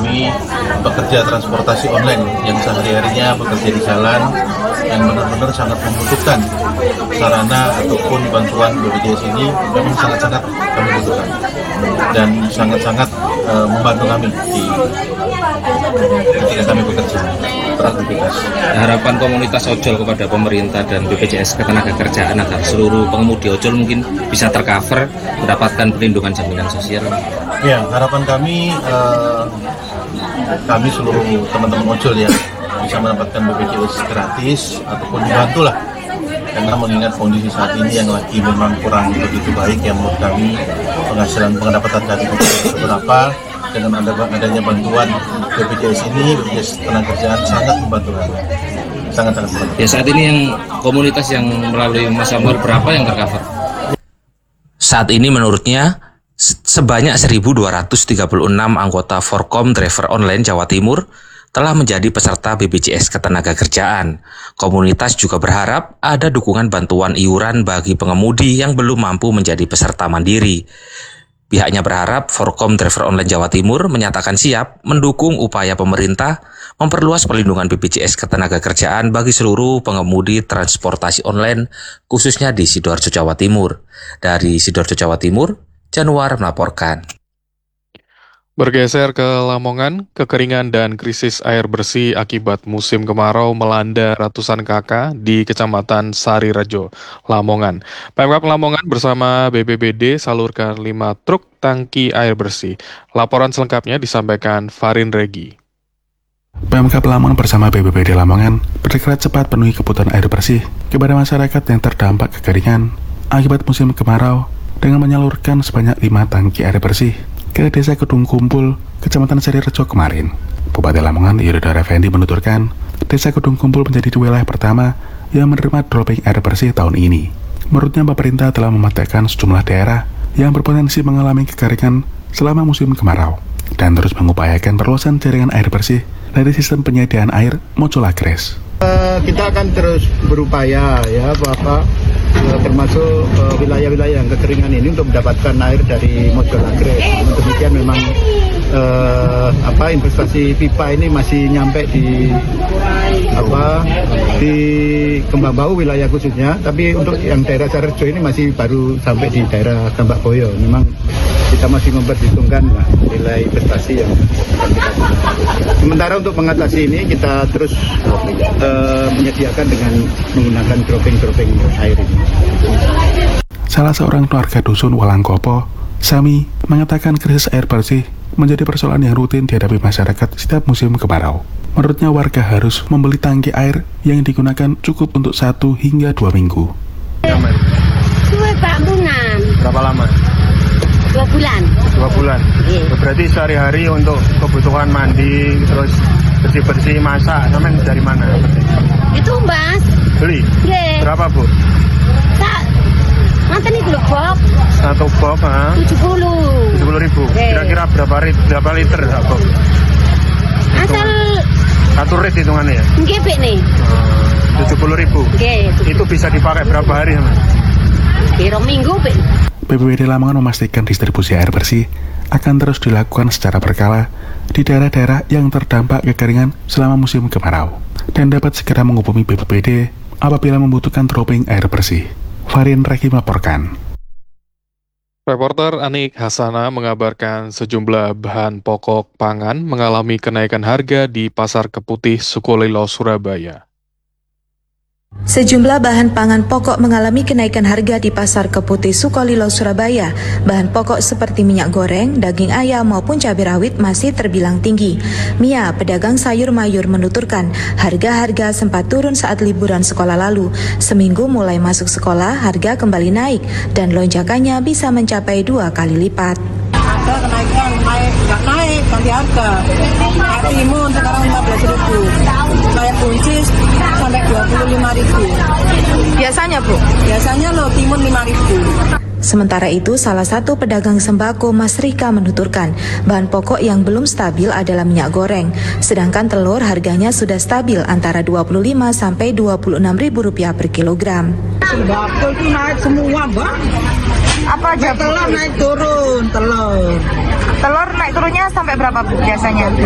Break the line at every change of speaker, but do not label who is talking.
kami pekerja transportasi online yang sehari-harinya bekerja di jalan, yang benar-benar sangat membutuhkan sarana ataupun bantuan BPJS ini memang sangat-sangat kami butuhkan dan sangat-sangat membantu kami ketika kami bekerja beraktivitas.
Harapan komunitas ojol kepada pemerintah dan BPJS Ketenagakerjaan agar seluruh pengemudi ojol mungkin bisa tercover mendapatkan perlindungan jaminan sosial.
Ya, harapan kami seluruh teman-teman ojol ya bisa mendapatkan BPJS gratis ataupun dibantu lah, karena mengingat kondisi saat ini yang lagi memang kurang begitu baik ya menurut kami, pendapatan dari beberapa. Dengan adanya bantuan BPJS ini, BPJS Ketenagakerjaan sangat membantu kami, sangat-sangat membantu.
Ya, saat ini yang komunitas yang melalui Mas Amor berapa yang tercover? Saat ini menurutnya sebanyak 1.236 anggota Forkom Driver Online Jawa Timur telah menjadi peserta BPJS Ketenagakerjaan. Komunitas juga berharap ada dukungan bantuan iuran bagi pengemudi yang belum mampu menjadi peserta mandiri. Pihaknya berharap Forkom Driver Online Jawa Timur menyatakan siap mendukung upaya pemerintah memperluas perlindungan BPJS Ketenagakerjaan bagi seluruh pengemudi transportasi online, khususnya di Sidoarjo, Jawa Timur. Dari Sidoarjo, Jawa Timur, Januar melaporkan.
Bergeser ke Lamongan, kekeringan dan krisis air bersih akibat musim kemarau melanda ratusan kakak di Kecamatan Sarirejo, Lamongan. Pemkab Lamongan bersama BPBD salurkan 5 truk tangki air bersih. Laporan selengkapnya disampaikan Farin Regi.
Pemkab Lamongan bersama BPBD Lamongan bergerak cepat penuhi kebutuhan air bersih kepada masyarakat yang terdampak kekeringan akibat musim kemarau dengan menyalurkan sebanyak 5 tangki air bersih ke Desa Kedung Kumpul, Kecamatan Sarirejo kemarin. Bupati Lamongan Yudhara Effendi menuturkan, Desa Kedung Kumpul menjadi wilayah pertama yang menerima dropping air bersih tahun ini. Menurutnya pemerintah telah memetakan sejumlah daerah yang berpotensi mengalami kekeringan selama musim kemarau dan terus mengupayakan perluasan jaringan air bersih dari sistem penyediaan air Mocolagres.
Kita akan terus berupaya ya Bapak, termasuk wilayah-wilayah yang kekeringan ini untuk mendapatkan air dari Mocolagres. Demikian memang investasi pipa ini masih nyampe di Kembang Bau wilayah khususnya, tapi untuk yang daerah Sarirejo ini masih baru sampai di daerah Tambak Boyo. Memang kita masih memperhitungkan nilai investasi yang akan kita gunakan. Sementara untuk mengatasi ini kita terus menyediakan dengan menggunakan dropping air ini.
Salah seorang keluarga dusun Walangkopo, Sami, mengatakan krisis air bersih menjadi persoalan yang rutin dihadapi masyarakat setiap musim kemarau. Menurutnya warga harus membeli tangki air yang digunakan cukup untuk 1 hingga 2 minggu.
Pak Bunan.
Berapa lama?
2 bulan.
2 bulan?
Iya.
Berarti sehari-hari untuk kebutuhan mandi, terus bersih-bersih, masak, sampai dari mana?
Itu Mas.
Beli?
Iya.
Berapa Bu?
Nanti ini dulu bob.
1 bob, 70.000. Kira-kira berapa liter bob?
Asal
satu rit hitungannya ya?
ngebek nih.
70.000. Itu bisa dipakai berapa hari Mas?
Kira minggu Pak.
BPBD Lamongan memastikan distribusi air bersih akan terus dilakukan secara berkala di daerah-daerah yang terdampak kekeringan selama musim kemarau dan dapat segera menghubungi BPBD apabila membutuhkan dropping air bersih. Farin Regi melaporkan.
Reporter Anik Hasana mengabarkan sejumlah bahan pokok pangan mengalami kenaikan harga di Pasar Keputih Sukolilo, Surabaya.
Sejumlah bahan pangan pokok mengalami kenaikan harga di Pasar Keputih Sukolilo, Surabaya. Bahan pokok seperti minyak goreng, daging ayam maupun cabai rawit masih terbilang tinggi. Mia, pedagang sayur mayur menuturkan, harga-harga sempat turun saat liburan sekolah lalu. Seminggu mulai masuk sekolah, harga kembali naik dan lonjakannya bisa mencapai 2 kali lipat.
Ada kenaikan, naik ganti harga. Kayak timun sekarang 15.000, kayak buncis sampai 25.000.
Biasanya Bu?
Biasanya timun 5.000.
Sementara itu, salah satu pedagang sembako Mas Rika menuturkan, bahan pokok yang belum stabil adalah minyak goreng, sedangkan telur harganya sudah stabil antara Rp25 sampai Rp26.000 per kilogram.
Sembako itu naik semua, Mbak.
Apa aja?
Telur naik turun, telur.
Telur naik turunnya sampai berapa Bu biasanya?